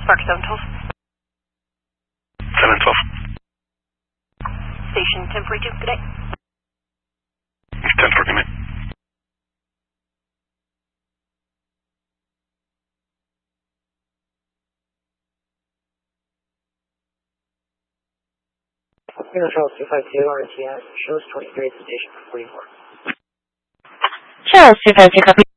Spark 712. 712. Station 1042, good day. 10 for good night. Charles 252 RTS, shows 23 at station 44. Charles 252, copy.